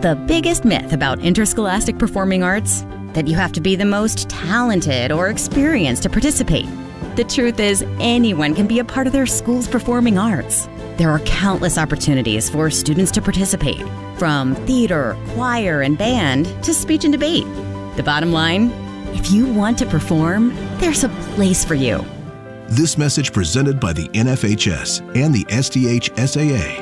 The biggest myth about interscholastic performing arts? That you have to be the most talented or experienced to participate. The truth is, anyone can be a part of their school's performing arts. There are countless opportunities for students to participate, from theater, choir, and band to speech and debate. The bottom line, if you want to perform, there's a place for you. This message presented by the NFHS and the SDH SAA.